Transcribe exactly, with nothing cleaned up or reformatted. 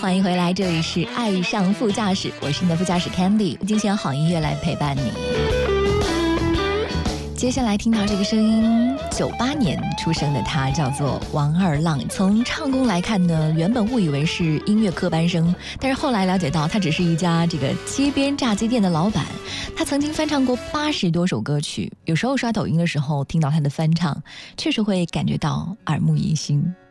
欢迎回来，这里是爱上副驾驶，我是你的副驾驶 Candy， 今天有好音乐来陪伴你。接下来听到这个声音，九八年出生的他叫做王二浪。从唱功来看呢，原本误以为是音乐科班生，但是后来了解到他只是一家这个街边炸鸡店的老板。他曾经翻唱过八十多首歌曲，有时候刷抖音的时候听到他的翻唱，确实会感觉到耳目一新。